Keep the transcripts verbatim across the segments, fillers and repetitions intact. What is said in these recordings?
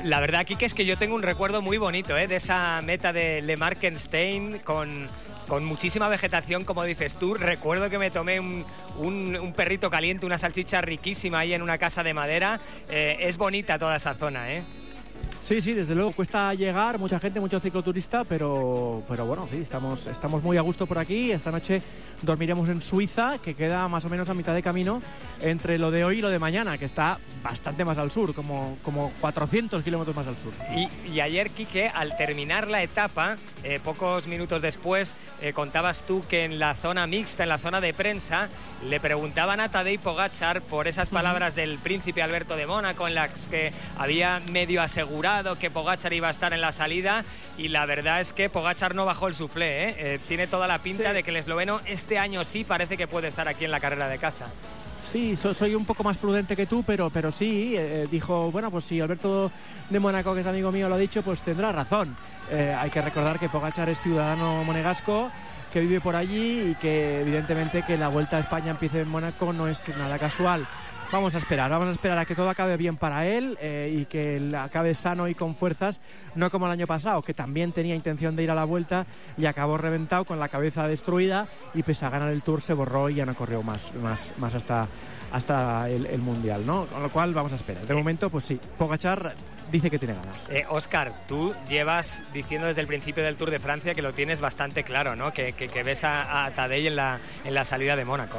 La verdad, aquí que es que yo tengo un recuerdo muy bonito, ¿eh? De esa meta de Le Markenstein con... con muchísima vegetación, como dices tú. Recuerdo que me tomé un, un, un perrito caliente, una salchicha riquísima ahí en una casa de madera. Eh, es bonita toda esa zona, ¿eh? Sí, sí, desde luego cuesta llegar, mucha gente, mucho cicloturista, pero, pero bueno, sí, estamos, estamos muy a gusto por aquí. Esta noche dormiremos en Suiza, que queda más o menos a mitad de camino entre lo de hoy y lo de mañana, que está bastante más al sur, como, como cuatrocientos kilómetros más al sur. Y, y ayer, Quique, al terminar la etapa, eh, pocos minutos después, eh, contabas tú que en la zona mixta, en la zona de prensa, le preguntaban a Tadej Pogačar por esas palabras del príncipe Alberto de Mónaco, en las que había medio asegurado que Pogačar iba a estar en la salida, y la verdad es que Pogačar no bajó el suflé, ¿eh? Eh, tiene toda la pinta sí. de que el esloveno este año sí parece que puede estar aquí en la carrera de casa. Sí, so, soy un poco más prudente que tú, pero, pero sí, eh, dijo, bueno, pues si Alberto de Mónaco, que es amigo mío, lo ha dicho, pues tendrá razón. Eh, hay que recordar que Pogačar es ciudadano monegasco, que vive por allí, y que evidentemente que la Vuelta a España empiece en Mónaco no es nada casual. Vamos a esperar, vamos a esperar a que todo acabe bien para él eh, y que acabe sano y con fuerzas, no como el año pasado, que también tenía intención de ir a la Vuelta y acabó reventado con la cabeza destruida, y pese a ganar el Tour se borró y ya no corrió más, más, más hasta, hasta el, el Mundial, ¿no? Con lo cual vamos a esperar. De momento, pues sí, Pogačar dice que tiene ganas. Eh, Óscar, tú llevas diciendo desde el principio del Tour de Francia que lo tienes bastante claro, ¿no? Que, que, que ves a, a Tadej en la, en la salida de Mónaco.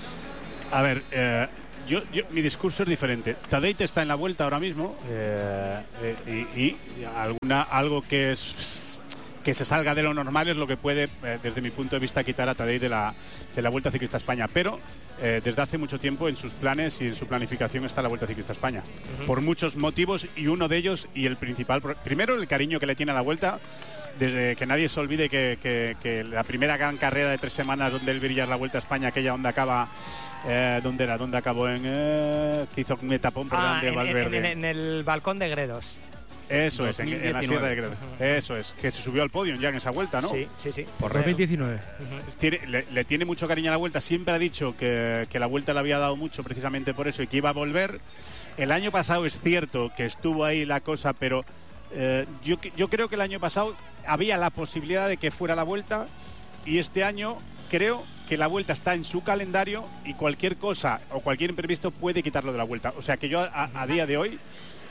A ver, eh... Yo, yo, mi discurso es diferente. Tadej está en la Vuelta ahora mismo eh, eh, y, y alguna, algo que es que se salga de lo normal es lo que puede, eh, desde mi punto de vista, quitar a Tadej de la, de la Vuelta Ciclista España. Pero eh, desde hace mucho tiempo en sus planes y en su planificación está la Vuelta Ciclista España. Uh-huh. Por muchos motivos, y uno de ellos, y el principal, primero el cariño que le tiene a la Vuelta. Desde que nadie se olvide que, que, que la primera gran carrera de tres semanas donde él brilla es la Vuelta a España, aquella donde acaba, eh, ¿dónde era? ¿Dónde acabó? En, eh, que hizo un etapón por ah, delante de Valverde. En, en, en el balcón de Gredos. Eso es, en, en la Sierra de Gredos. Uh-huh. Eso es, que se subió al podio ya en esa Vuelta, ¿no? Sí, sí, sí. Por dos mil diecinueve. Uh-huh. Tiene, le, le tiene mucho cariño a la Vuelta, siempre ha dicho que, que la Vuelta le había dado mucho precisamente por eso y que iba a volver. El año pasado es cierto que estuvo ahí la cosa, pero eh, yo, yo creo que el año pasado había la posibilidad de que fuera la Vuelta, y este año creo que la Vuelta está en su calendario y cualquier cosa o cualquier imprevisto puede quitarlo de la Vuelta. O sea que yo a, a día de hoy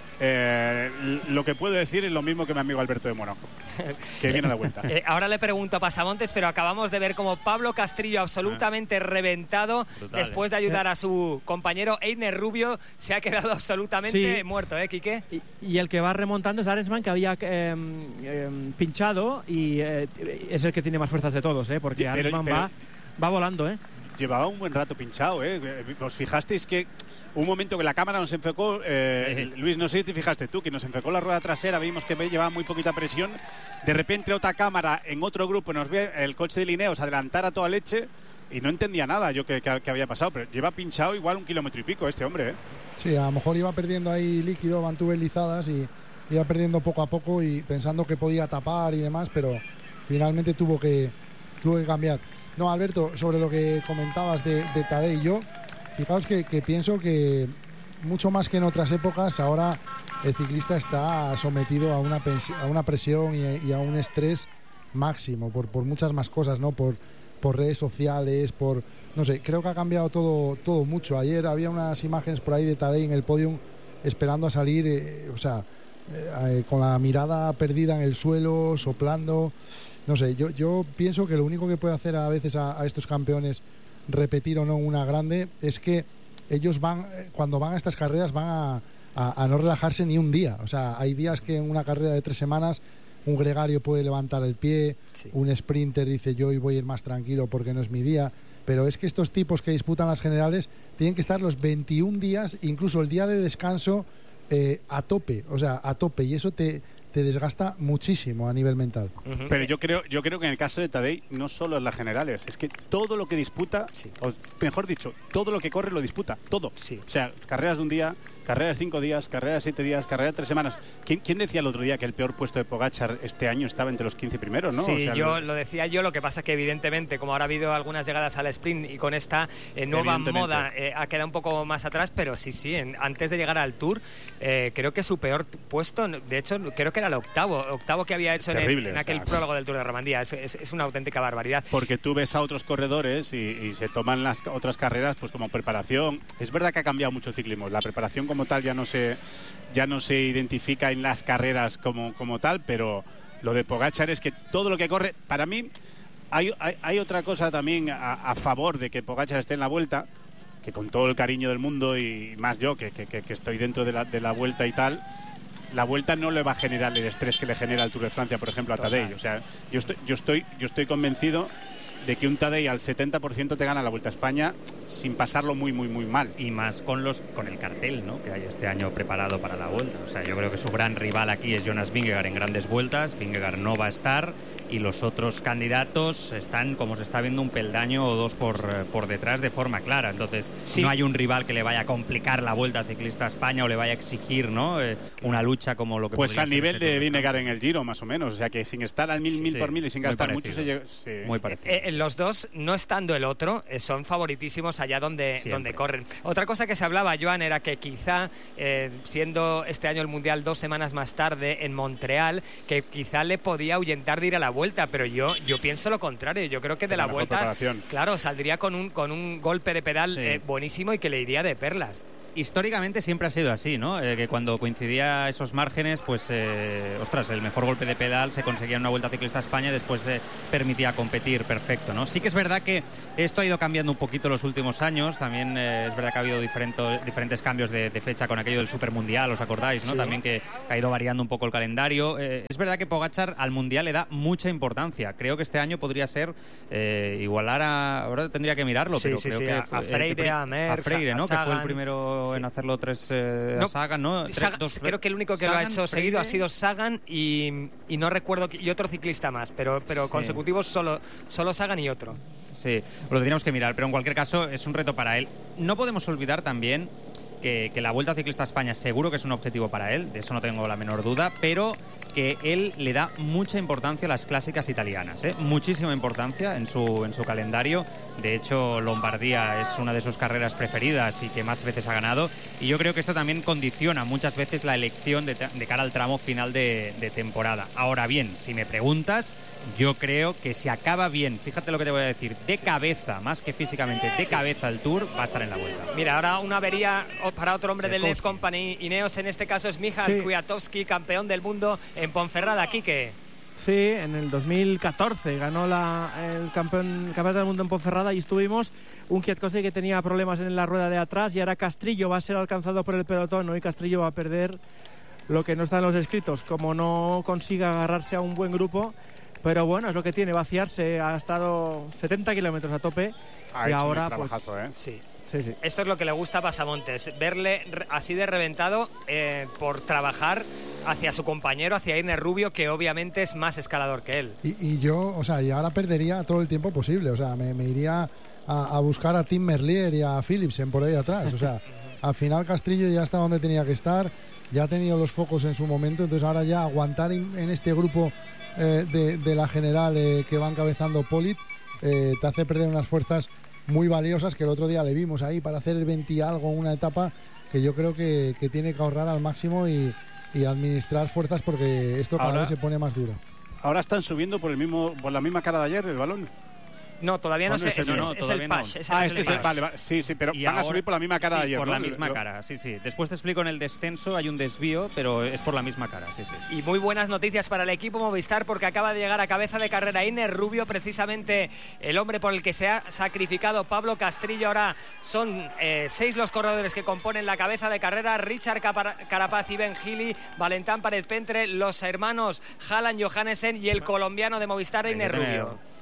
eh, lo que puedo decir es lo mismo que mi amigo Alberto de Mónaco, que viene a la Vuelta. Eh, ahora le pregunto a Pasamontes, pero acabamos de ver como Pablo Castrillo, absolutamente ah. reventado, brutal, después de ayudar a su compañero Einer Rubio, se ha quedado absolutamente sí. muerto, ¿eh, Quique? Y, y el que va remontando es Arensman, que había eh, eh, pinchado, y eh, es el que tiene más fuerzas de todos, ¿eh? Porque sí, Arensman pero, pero va, va volando, ¿eh? Llevaba un buen rato pinchado, ¿eh? ¿Os fijasteis que un momento que la cámara nos enfocó, eh, sí. Luis, no sé si te fijaste tú, que nos enfocó la rueda trasera, vimos que llevaba muy poquita presión, de repente otra cámara en otro grupo nos ve el coche de Lineos adelantar a toda leche y no entendía nada yo que, que, que había pasado, pero lleva pinchado igual un kilómetro y pico este hombre, ¿eh? Sí, a lo mejor iba perdiendo ahí líquido, mantubes lizadas y iba perdiendo poco a poco y pensando que podía tapar y demás, pero finalmente tuvo que, tuvo que cambiar. No, Alberto, sobre lo que comentabas de, de Tadej, yo fijaos que, que pienso que mucho más que en otras épocas, ahora el ciclista está sometido a una, a una presión y, y a un estrés máximo por, por muchas más cosas, ¿no? Por, por redes sociales, por, no sé, creo que ha cambiado todo, todo mucho. Ayer había unas imágenes por ahí de Tadej en el podium esperando a salir, eh, o sea, eh, con la mirada perdida en el suelo, soplando. No sé, yo, yo pienso que lo único que puede hacer a veces a, a estos campeones repetir o no una grande es que ellos van, cuando van a estas carreras, van a, a, a no relajarse ni un día. O sea, hay días que en una carrera de tres semanas un gregario puede levantar el pie, sí. un sprinter dice yo hoy voy a ir más tranquilo porque no es mi día, pero es que estos tipos que disputan las generales tienen que estar los veintiún días, incluso el día de descanso, eh, a tope, o sea, a tope, y eso te, te desgasta muchísimo a nivel mental. Uh-huh. Pero yo creo, yo creo que en el caso de Tadej no solo es las generales, es que todo lo que disputa, sí. o mejor dicho, todo lo que corre lo disputa, todo. Sí. O sea, carreras de un día, carreras de cinco días, carreras de siete días, carreras de tres semanas. ¿Quién, ¿Quién decía el otro día que el peor puesto de Pogačar este año estaba entre los quince primeros, no? Sí, o sea, yo lo decía yo, lo que pasa que evidentemente, como ahora ha habido algunas llegadas al sprint y con esta eh, nueva moda eh, ha quedado un poco más atrás, pero sí, sí, en, antes de llegar al Tour, eh, creo que su peor puesto, de hecho, creo que era el octavo, octavo que había hecho terrible, en, en aquel o sea, prólogo del Tour de Romandía. Es, es, es una auténtica barbaridad. Porque tú ves a otros corredores y, y se toman las otras carreras pues como preparación. Es verdad que ha cambiado mucho el ciclismo. La preparación como tal ya no se, ya no se identifica en las carreras como, como tal, pero lo de Pogačar es que todo lo que corre, para mí, hay, hay, hay otra cosa también a, a favor de que Pogačar esté en la Vuelta, que con todo el cariño del mundo y más yo que, que, que estoy dentro de la, de la Vuelta y tal, la Vuelta no le va a generar el estrés que le genera el Tour de Francia, por ejemplo, a Tadej. O sea, yo estoy, yo estoy, yo estoy convencido de que un Tadej al setenta por ciento te gana la Vuelta a España sin pasarlo muy, muy, muy mal. Y más con los con el cartel, ¿no?, que hay este año preparado para la Vuelta. O sea, yo creo que su gran rival aquí es Jonas Vingegaard en grandes vueltas. Vingegaard no va a estar y los otros candidatos están, como se está viendo, un peldaño o dos por, por detrás de forma clara. Entonces, sí, no hay un rival que le vaya a complicar la Vuelta Ciclista a España o le vaya a exigir, ¿no?, eh, una lucha como lo que pues a nivel este de Vingegaard en el Giro, más o menos. O sea, que sin estar al mil, sí, mil sí, por mil y sin gastar mucho se llega, sí. Muy parecido. Eh, eh, los dos, no estando el otro, eh, son favoritísimos allá donde, donde corren. Otra cosa que se hablaba, Joan, era que quizá, eh, siendo este año el Mundial dos semanas más tarde en Montreal, que quizá le podía ahuyentar de ir a la Vuelta, pero yo yo pienso lo contrario. Yo creo que de la, la Vuelta, claro, saldría con un con un golpe de pedal sí. eh, buenísimo y que le iría de perlas. Históricamente siempre ha sido así, ¿no? Eh, que cuando coincidía esos márgenes, pues, eh, ostras, el mejor golpe de pedal se conseguía en una Vuelta Ciclista a España y después eh, permitía competir perfecto, ¿no? Sí que es verdad que esto ha ido cambiando un poquito los últimos años. También eh, es verdad que ha habido diferentes, diferentes cambios de, de fecha con aquello del Supermundial, ¿os acordáis, no? Sí. También que ha ido variando un poco el calendario. Eh, es verdad que Pogačar al Mundial le da mucha importancia. Creo que este año podría ser eh, igualar a... Ahora tendría que mirarlo, sí, pero sí, creo sí, que... A, a Freire, eh, a Merckx, a Freire, ¿no? A Sagan, que fue el primero sí. en hacerlo tres eh, no, Sagan, ¿no? Tres, Sagan, dos, creo que el único que Sagan, lo ha hecho Freire. seguido ha sido Sagan y, y no recuerdo, y otro ciclista más, pero, pero sí. consecutivos solo, solo Sagan y otro. Sí, lo tendríamos que mirar, pero en cualquier caso es un reto para él. No podemos olvidar también que, que la Vuelta Ciclista a España seguro que es un objetivo para él, de eso no tengo la menor duda, pero que él le da mucha importancia a las clásicas italianas, ¿eh? Muchísima importancia en su, en su calendario. De hecho, Lombardía es una de sus carreras preferidas y que más veces ha ganado. Y yo creo que esto también condiciona muchas veces la elección de, de cara al tramo final de, de temporada. Ahora bien, si me preguntas, yo creo que si acaba bien, fíjate lo que te voy a decir, de cabeza, más que físicamente, de cabeza el Tour, va a estar en la Vuelta. Mira, ahora una avería para otro hombre del Lev Company Ineos, en este caso es Michal sí. Kwiatkowski, campeón del mundo en Ponferrada. Quique. Sí, en el dos mil catorce ganó la, el campeón, campeonato del mundo en Ponferrada y estuvimos un Kwiatkowski que tenía problemas en la rueda de atrás y ahora Castrillo va a ser alcanzado por el pelotón, ¿no? Y Castrillo va a perder lo que no está en los escritos, como no consiga agarrarse a un buen grupo. Pero bueno, es lo que tiene, vaciarse. Ha estado setenta kilómetros a tope ha y hecho ahora un pues ¿eh? sí. Sí, sí. Esto es lo que le gusta a Pasamontes, verle así de reventado eh, por trabajar hacia su compañero, hacia Irne Rubio, que obviamente es más escalador que él. Y, y yo, o sea, y ahora perdería todo el tiempo posible, o sea, me, me iría a, a buscar a Tim Merlier y a Philipsen por ahí atrás, o sea, al final Castrillo ya está donde tenía que estar, ya ha tenido los focos en su momento, entonces ahora ya aguantar en, en este grupo eh, de, de la general eh, que va encabezando Polit, eh, te hace perder unas fuerzas muy valiosas que el otro día le vimos ahí para hacer el veinte y algo, una etapa que yo creo que, que tiene que ahorrar al máximo y, y administrar fuerzas porque esto cada ahora, vez se pone más duro. Ahora están subiendo por el mismo por la misma cara de ayer el balón. No, todavía no, no sé, es, es, no, es, es el Pash. No. Es ah, el este es el vale, vale, sí, sí, pero y van ahora, a subir por la misma cara sí, de ayer. por ¿no? la misma Lo... cara, sí, sí. Después te explico en el descenso, hay un desvío, pero es por la misma cara, sí, sí. Y muy buenas noticias para el equipo Movistar porque acaba de llegar a cabeza de carrera Irne Rubio, precisamente el hombre por el que se ha sacrificado Pablo Castrillo. Ahora son eh, seis los corredores que componen la cabeza de carrera: Richard Carapaz y Ben Healy, Valentán Pared Pentre, los hermanos Halan Johannesen y el colombiano de Movistar Irne Rubio.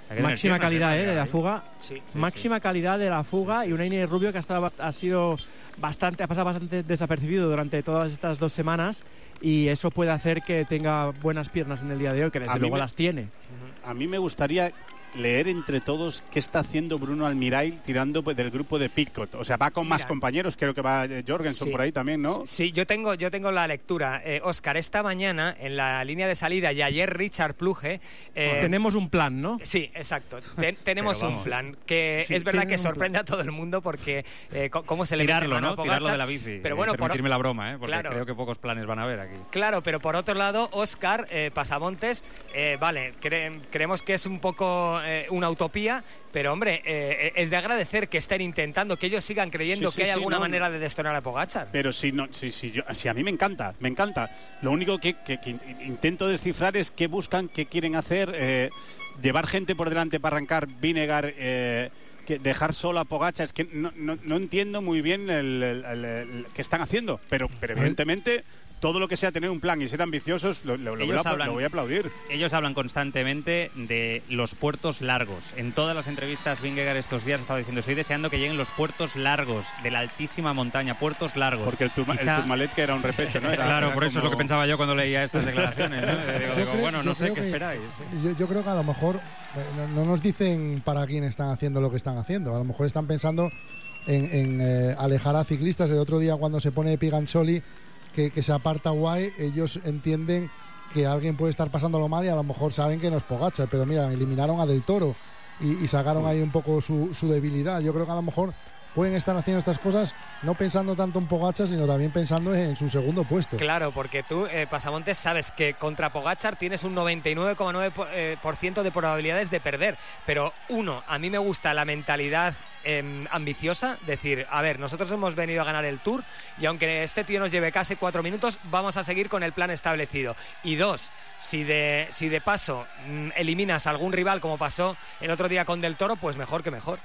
Máxima calidad, ¿eh? De la fuga. Sí, sí, Máxima sí. calidad de la fuga sí, sí. Y una Inés Rubio que ha, estado, ha sido bastante, ha pasado bastante desapercibido durante todas estas dos semanas y eso puede hacer que tenga buenas piernas en el día de hoy, que desde luego me, las tiene. A mí me gustaría leer entre todos qué está haciendo Bruno Almirail tirando del grupo de Pidcock. O sea, va con más Mira, compañeros, creo que va Jorgensen sí, por ahí también, ¿no? Sí, yo tengo, yo tengo la lectura. Eh, Óscar, esta mañana en la línea de salida y ayer Richard Plugge... Eh, tenemos un plan, ¿no? Sí, exacto. Ten, tenemos un plan que sí, es verdad que sorprende a todo el mundo porque eh, cómo se le Tirarlo, ¿no? Pogacar, Tirarlo de la bici. Pero bueno, permitirme por, la broma, ¿eh? Porque claro, creo que pocos planes van a haber aquí. Claro, pero por otro lado, Óscar eh, Pasamontes, eh, vale, cre creemos que es un poco eh, una utopía, pero hombre, eh, es de agradecer que estén intentando, que ellos sigan creyendo sí, sí, que hay sí, alguna no, manera de destronar a Pogacar. Pero si no, si, si, yo, si a mí me encanta, me encanta. Lo único que, que, que intento descifrar es qué buscan, qué quieren hacer, eh, llevar gente por delante para arrancar, Vinegar, eh, que dejar solo a Pogacar. Es que no, no, no entiendo muy bien el, el, el, el qué están haciendo, pero, pero evidentemente... Todo lo que sea tener un plan y ser ambiciosos, lo, lo, lo, voy, a, hablan, lo voy a aplaudir. Ellos hablan constantemente de los puertos largos. En todas las entrevistas, Vingegaard estos días ha estado diciendo, estoy deseando que lleguen los puertos largos, de la altísima montaña, puertos largos. Porque el, turma, Quizá... el Tourmalet que era un repecho, ¿no? Era, claro, era por eso como... es lo que pensaba yo cuando leía estas declaraciones, ¿no? digo, digo, creo, bueno, no sé qué que, esperáis. ¿eh? Yo, yo creo que a lo mejor no, no nos dicen para quién están haciendo lo que están haciendo. A lo mejor están pensando en, en eh, alejar a ciclistas. El otro día cuando se pone Pigansoli, Que, que se aparta Guay, ellos entienden que alguien puede estar pasándolo mal y a lo mejor saben que no es Pogacar, pero mira, eliminaron a Del Toro y, y sacaron ahí un poco su, su debilidad. Yo creo que a lo mejor pueden estar haciendo estas cosas no pensando tanto en Pogacar, sino también pensando en su segundo puesto. Claro, porque tú, eh, Pasamontes, sabes que contra Pogacar tienes un noventa y nueve coma nueve por ciento de probabilidades de perder, pero uno, a mí me gusta la mentalidad Eh, ambiciosa, decir, a ver, nosotros hemos venido a ganar el Tour y aunque este tío nos lleve casi cuatro minutos, vamos a seguir con el plan establecido. Y dos, si de, si de paso mmm, eliminas a algún rival como pasó el otro día con Del Toro, pues mejor que mejor.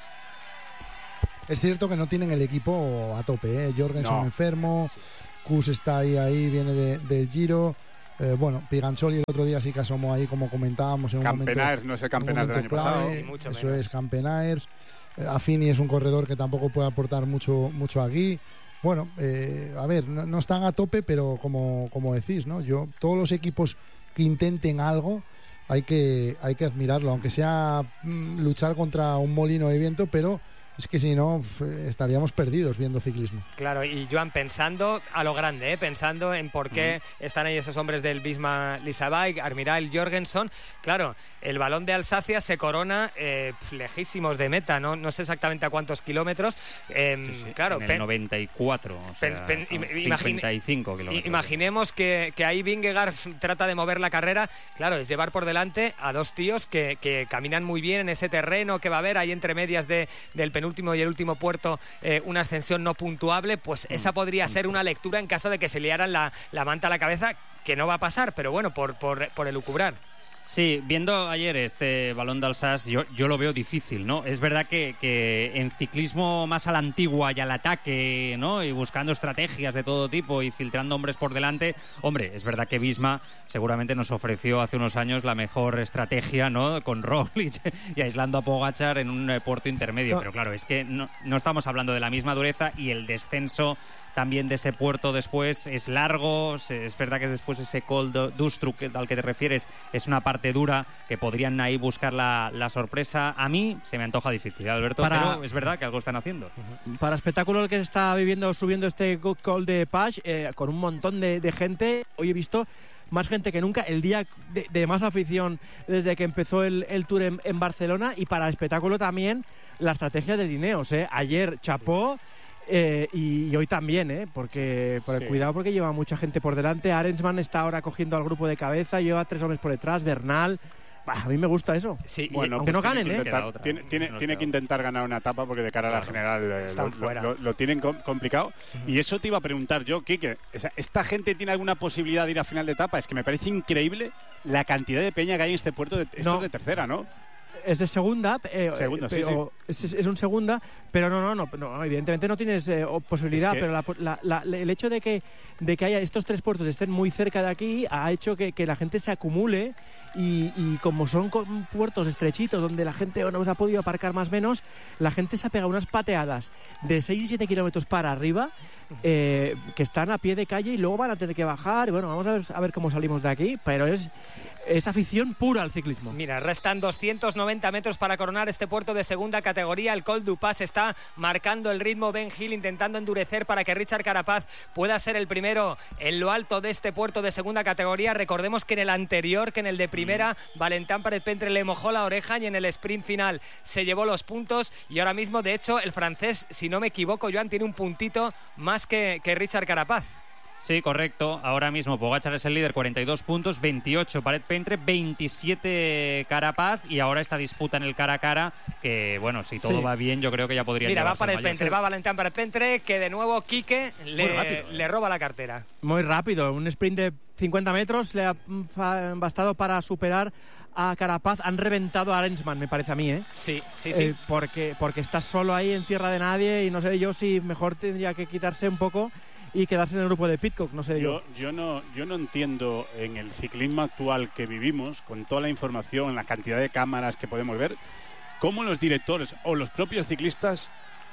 Es cierto que no tienen el equipo a tope, ¿eh? Jorgensen no. enfermo, sí. Kuss está ahí, ahí viene de, del Giro. Eh, bueno, Pigansoli el otro día sí que asomó ahí, como comentábamos en un Campenaers, momento, no es el Campenaers del año clave, pasado. Y mucho eso menos. es, Campenaers. Affini es un corredor que tampoco puede aportar mucho mucho aquí. Bueno, eh, a ver, no, no están a tope, pero como, como decís, ¿no? Yo, todos los equipos que intenten algo hay que, hay que admirarlo, aunque sea mm, luchar contra un molino de viento, pero es que si no estaríamos perdidos viendo ciclismo. Claro, y Joan, pensando a lo grande, ¿eh? Pensando en por qué uh-huh. están ahí esos hombres del Visma Leasebike, Almirail, Jorgensen. Claro, el Balón de Alsacia se corona eh, lejísimos de meta, ¿no? No sé exactamente a cuántos kilómetros. Eh, sí, sí, claro, en el noventa y cuatro, o sea, pen, pen, cincuenta y cinco kilómetros. Imaginemos que, que ahí Vingegaard trata de mover la carrera. Claro, es llevar por delante a dos tíos que, que caminan muy bien en ese terreno que va a haber ahí entre medias de, del penúltimo último y el último puerto, eh, una ascensión no puntuable, pues esa podría ser una lectura en caso de que se liaran la, la manta a la cabeza, que no va a pasar, pero bueno, por, por, por elucubrar. Sí, viendo ayer este Balón d'Alsace, yo, yo lo veo difícil, ¿no? Es verdad que, que en ciclismo más a la antigua y al ataque, ¿no? Y buscando estrategias de todo tipo y filtrando hombres por delante, hombre, es verdad que Visma seguramente nos ofreció hace unos años la mejor estrategia, ¿no? Con Roglic y aislando a Pogacar en un puerto intermedio, no. Pero claro, es que no, no estamos hablando de la misma dureza y el descenso también de ese puerto después es largo, es verdad que después ese Col d'Ustruc al que te refieres es una parte dura que podrían ahí buscar la, la sorpresa. A mí se me antoja difícil, Alberto, para, pero es verdad que algo están haciendo. Para espectáculo el que se está viviendo, subiendo este Col de Page, eh, con un montón de, de gente, hoy he visto más gente que nunca, el día de, de más afición desde que empezó el, el Tour en, en Barcelona, y para el espectáculo también la estrategia de Ineos, ¿eh? Ayer chapó. Eh, y, y hoy también, ¿eh? Porque por el sí. cuidado, porque lleva mucha gente por delante. Arensman está ahora cogiendo al grupo de cabeza, lleva tres hombres por detrás, Bernal. Bah, a mí me gusta eso. Sí, bueno, aunque pues no ganen, ¿eh? Intentar, tiene tiene, no tiene que intentar ganar una etapa porque de cara claro, a la general eh, lo, lo, lo, lo tienen com complicado. Uh-huh. Y eso te iba a preguntar yo, Quique. O sea, ¿esta gente tiene alguna posibilidad de ir a final de etapa? Es que me parece increíble la cantidad de peña que hay en este puerto de, estos no. de tercera, ¿no? Es de segunda, eh, segunda pero sí, sí. Es, es un segunda, pero no, no, no, no evidentemente no tienes eh, posibilidad, es que... pero la, la, la, el hecho de que, de que haya estos tres puertos estén muy cerca de aquí ha hecho que, que la gente se acumule y, y como son puertos estrechitos donde la gente no pues, ha podido aparcar más o menos, la gente se ha pegado unas pateadas de seis y siete kilómetros para arriba. Eh, que están a pie de calle y luego van a tener que bajar y bueno, vamos a ver, a ver cómo salimos de aquí, pero es, es afición pura al ciclismo. Mira, restan doscientos noventa metros para coronar este puerto de segunda categoría. El Col du Pas está marcando el ritmo. Ben Hill intentando endurecer para que Richard Carapaz pueda ser el primero en lo alto de este puerto de segunda categoría. Recordemos que en el anterior, que en el de primera, Valentin Pérez-Pentre le mojó la oreja y en el sprint final se llevó los puntos y ahora mismo, de hecho, el francés, si no me equivoco, Joan, tiene un puntito más Que, que Richard Carapaz. Sí, correcto. Ahora mismo Pogačar es el líder, cuarenta y dos puntos, veintiocho Pérez-Pentre, veintisiete Carapaz y ahora esta disputa en el cara a cara que, bueno, si todo sí. va bien, yo creo que ya podría Mira, va Pérez-Pentre, va Valentin Pérez-Pentre, que de nuevo Quique le, rápido, le roba la cartera. Muy rápido, un sprint de cincuenta metros le ha bastado para superar a Carapaz. Han reventado a Arensman, me parece a mí, ¿eh? Sí, sí, sí. Eh, porque, porque está solo ahí en tierra de nadie y no sé yo si mejor tendría que quitarse un poco y quedarse en el grupo de Pidcock, no sé yo. Yo, yo, no, yo no entiendo en el ciclismo actual que vivimos, con toda la información, la cantidad de cámaras que podemos ver, cómo los directores o los propios ciclistas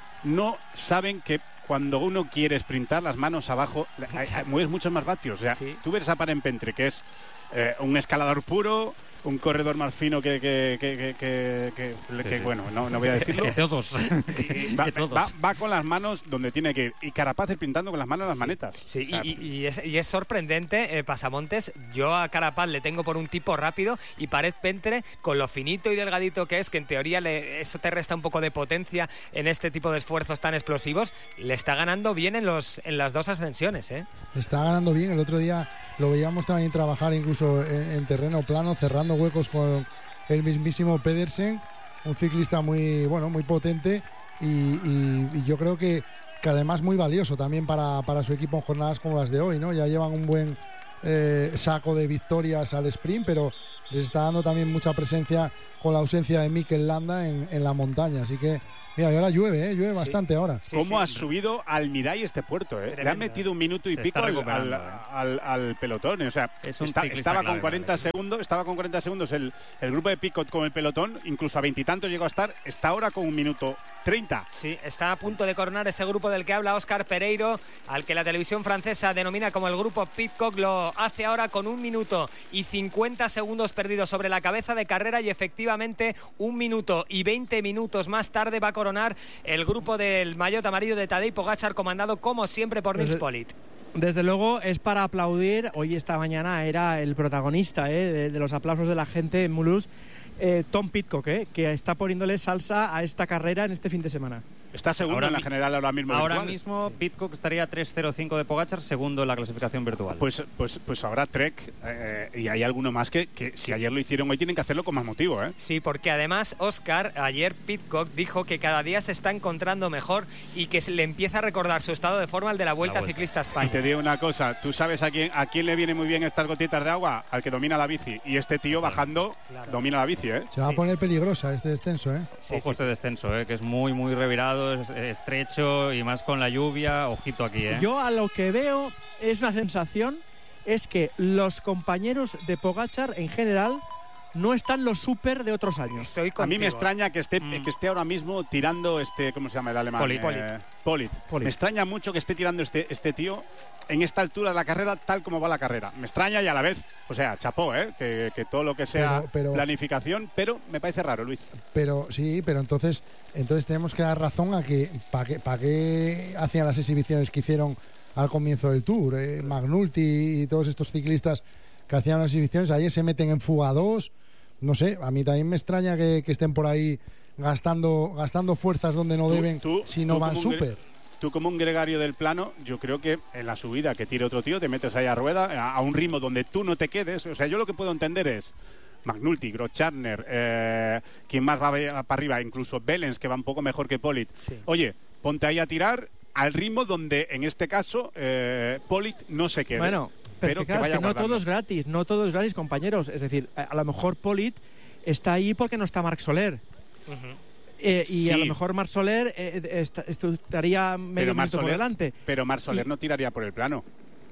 no saben que cuando uno quiere sprintar las manos abajo, mueves muchos más vatios. O sea, sí. Tú ves a Pérez-Pentre, que es eh, un escalador puro, un corredor más fino que, que, que, que, que, que, que, que bueno, no, no voy a decirlo. De todos. Va, de todos. Va, va con las manos donde tiene que ir. Y Carapaz es pintando con las manos en las sí. manetas. Sí, o sea, y, y, es, y es sorprendente, eh, Pasamontes. Yo a Carapaz le tengo por un tipo rápido y Pérez-Pentre, con lo finito y delgadito que es, que en teoría le, eso te resta un poco de potencia en este tipo de esfuerzos tan explosivos, le está ganando bien en, los, en las dos ascensiones, ¿eh? Le está ganando bien. El otro día lo veíamos también trabajar incluso en, en terreno plano, cerrando huecos con el mismísimo Pedersen, un ciclista muy bueno, muy potente y, y, y yo creo que, que además muy valioso también para, para su equipo en jornadas como las de hoy, ¿no? Ya llevan un buen eh, saco de victorias al sprint, pero les está dando también mucha presencia con la ausencia de Mikel Landa en, en la montaña, así que mira, y ahora llueve, ¿eh? llueve sí. bastante ahora. Sí, ¿Cómo sí. ha subido al Mirai este puerto? ¿eh? Le han metido un minuto y Se pico al, al, al, al pelotón. O sea, está, estaba clave, con cuarenta clave. segundos, estaba con cuarenta segundos el, el grupo de Picot con el pelotón, incluso a veintitantos llegó a estar, está ahora con un minuto treinta. Sí, está a punto de coronar ese grupo del que habla Óscar Pereiro, al que la televisión francesa denomina como el grupo Pidcock. Lo hace ahora con un minuto y cincuenta segundos perdidos sobre la cabeza de carrera y efectivamente un minuto y veinte minutos más tarde va a coronar el grupo del maillot amarillo de Tadej Pogačar, comandado como siempre por Nils Politt. Desde luego es para aplaudir. Hoy esta mañana era el protagonista eh, de, de los aplausos de la gente en Mulhouse, eh, Tom Pidcock, eh, que está poniéndole salsa a esta carrera en este fin de semana. Está segundo ahora en la mi, general ahora mismo. Ahora virtual. mismo Pidcock estaría tres cero cinco de Pogačar, segundo en la clasificación virtual. Pues pues pues ahora Trek eh, y hay alguno más que, que si ayer lo hicieron hoy tienen que hacerlo con más motivo, ¿eh? Sí, porque además Óscar, ayer Pidcock dijo que cada día se está encontrando mejor y que se le empieza a recordar su estado de forma al de la Vuelta, la vuelta. Ciclista a España. Y te digo una cosa, ¿tú sabes a quién a quién le viene muy bien estas gotitas de agua? Al que domina la bici. Y este tío bajando claro. domina la bici, ¿eh? Se va a poner peligrosa este descenso, ¿eh? Sí, Ojo sí, este sí. descenso, ¿eh? Que es muy, muy revirado, es estrecho y más con la lluvia, ojito aquí, ¿eh? Yo a lo que veo es una sensación, es que los compañeros de Pogačar en general no están los súper de otros años. Estoy contigo. A mí me extraña que esté, mm. que esté ahora mismo tirando este, ¿cómo se llama el alemán? Polit. Eh, Polit. Polit. Polit. Me extraña mucho que esté tirando este, este tío en esta altura de la carrera, tal como va la carrera. Me extraña y a la vez, o sea, chapó, ¿eh? Que, que todo lo que sea pero, pero, planificación, pero me parece raro, Luis. Pero sí, pero entonces, entonces tenemos que dar razón a que para qué, para qué hacían las exhibiciones que hicieron al comienzo del Tour, eh, Magnulti y todos estos ciclistas que hacían las exhibiciones, ayer se meten en fuga dos. No sé, a mí también me extraña que, que estén por ahí gastando gastando fuerzas donde no tú, deben tú, si no van súper. Tú como un gregario del plano, yo creo que en la subida que tire otro tío, te metes ahí a rueda, a, a un ritmo donde tú no te quedes. O sea, yo lo que puedo entender es Magnulti, Grosschartner, eh, quien más va para arriba, incluso Bellens, que va un poco mejor que Polit. Sí. Oye, ponte ahí a tirar al ritmo donde, en este caso, eh, Polit no se quede. Bueno, pero, pero que, claro, que, es que no todo es gratis, no todo es gratis, compañeros. Es decir, a, a lo mejor Polit está ahí porque no está Marc Soler. Uh-huh. Eh, y sí. a lo mejor Marc Soler eh, est estaría medio minuto por delante. Pero Marc Soler y, no tiraría por el plano.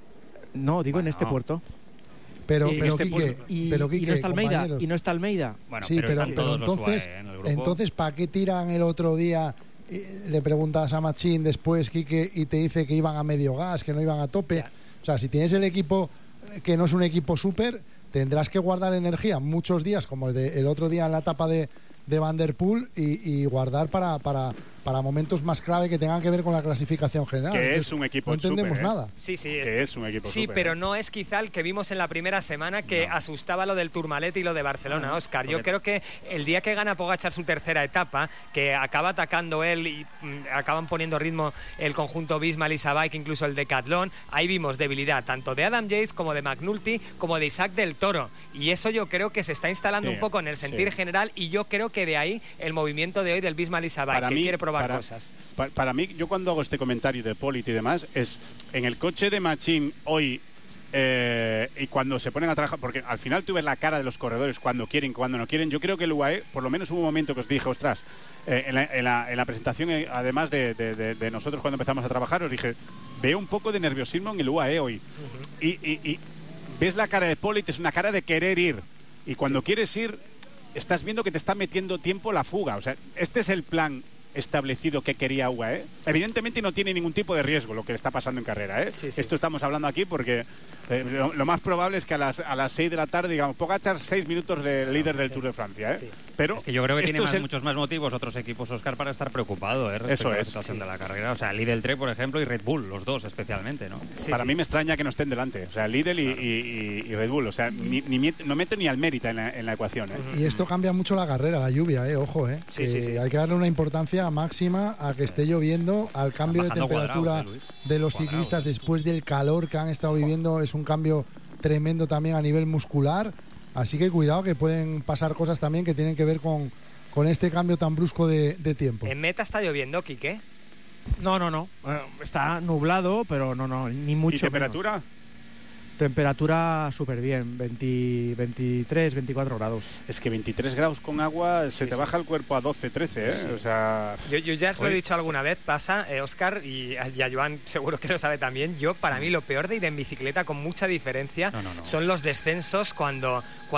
No, digo bueno. en este puerto. Pero, y, pero, este Quique, y, pero Quique, y no está Almeida. compañeros. Y no está Almeida. Bueno, sí, pero, pero, están pero todos entonces, los U A E en el grupo. entonces, ¿para qué tiran el otro día? Le preguntas a Machín después, Quique, y te dice que iban a medio gas, que no iban a tope. Ya. O sea, si tienes el equipo que no es un equipo súper, tendrás que guardar energía muchos días, como el, de, el otro día en la etapa de, de Van der Poel, y, y guardar para, para, para momentos más clave que tengan que ver con la clasificación general. Que Entonces, es un equipo no entendemos super, ¿eh? nada. Sí, sí. Es, que es un equipo Sí, super, pero ¿eh? no es quizá el que vimos en la primera semana que no. asustaba lo del Tourmalet y lo de Barcelona, no, Óscar. Yo creo que el día que gana Pogačar su tercera etapa, que acaba atacando él y mm, acaban poniendo ritmo el conjunto Bismal y Sabike, incluso el Decathlon, ahí vimos debilidad tanto de Adam Yates como de McNulty como de Isaac del Toro. Y eso yo creo que se está instalando sí, un poco en el sentir sí. general, y yo creo que de ahí el movimiento de hoy del Bismal y Sabike, que mí, quiere probar para, cosas. Para, para mí, yo cuando hago este comentario de Polit y demás, es en el coche de Machín hoy eh, y cuando se ponen a trabajar, porque al final tú ves la cara de los corredores cuando quieren, cuando no quieren. Yo creo que el U A E, por lo menos hubo un momento que os dije, ostras, eh, en, la, en, la, en la presentación, eh, además de, de, de, de nosotros cuando empezamos a trabajar, os dije, veo un poco de nerviosismo en el U A E hoy. Uh-huh. y, y, y ves la cara de Polit, es una cara de querer ir. Y cuando sí. quieres ir, estás viendo que te está metiendo tiempo la fuga. O sea, este es el plan establecido que quería U A E. Evidentemente no tiene ningún tipo de riesgo lo que le está pasando en carrera, ¿eh? Sí, sí. Esto estamos hablando aquí porque eh, lo, lo más probable es que a las a las seis de la tarde, digamos, Pogačar seis minutos de líder del Tour de Francia, ¿eh? Sí. Pero es que yo creo que tiene más, el... muchos más motivos otros equipos, Óscar, para estar preocupado, ¿eh? Respecto Eso es. a la situación sí. de la carrera. O sea, Lidl Trek, por ejemplo, y Red Bull, los dos especialmente, ¿no? Sí, para sí. mí me extraña que no estén delante. O sea, Lidl y, claro. y, y, y Red Bull. O sea, ni, ni, no meto ni al mérito en la, en la ecuación, ¿eh? Y esto cambia mucho la carrera, la lluvia, ¿eh? Ojo, ¿eh? Sí, sí, sí. Hay que darle una importancia máxima a que esté lloviendo, al cambio de temperatura cuadrados, ¿eh, de los cuadrados. ciclistas después del calor que han estado viviendo. Es un cambio tremendo también a nivel muscular. Así que cuidado, que pueden pasar cosas también que tienen que ver con, con este cambio tan brusco de, de tiempo. ¿En meta está lloviendo, Quique? No, no, no. Bueno, está nublado, pero no, no, ni mucho. ¿Y temperatura? Menos. Temperatura súper bien, veinte, veintitrés, veinticuatro grados. Es que veintitrés grados con agua se sí, te sí. baja el cuerpo a doce, trece, ¿eh? Sí. O sea... Yo, yo ya os lo he dicho alguna vez, pasa, eh, Óscar, y a, y a Joan seguro que lo sabe también. Yo, para mí, lo peor de ir en bicicleta con mucha diferencia no, no, no. son los descensos cuando... cuando